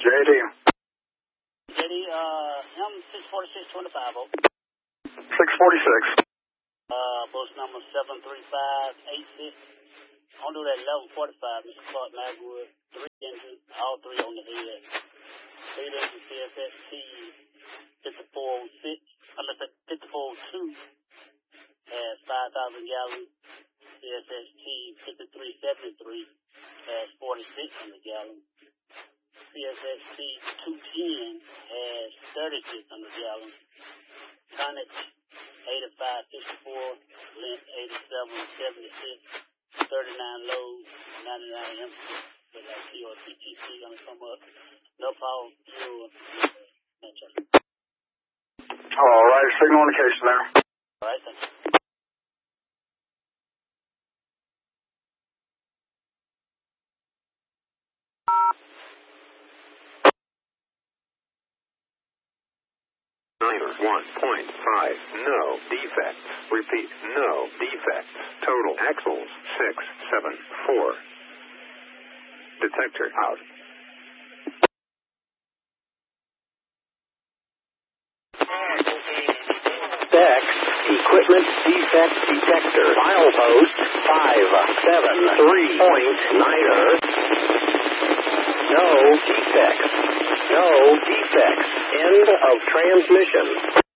JD. JD, M64625. 646. Bus number 73586. On to that 1145, Mr. Clark Magwood. 3 engines, all 3 on the head. 8 engine CSST 5406. Unless at 5402 has 5,000 gallons. CSST 5373 has 4,600 gallons. CSST 210 has 3,600 gallons. Tonnage 8554, length 8776, 39 loads, 99 empty. With that T or TTC gonna come up. No power, fuel. All right, signal indication there. All right, thank you. Niner 1.5, no defects. Repeat, no defects. Total axles 674. Detector out. Specs, equipment defect detector, milepost 573.9er. No defects. No defects. End of transmission.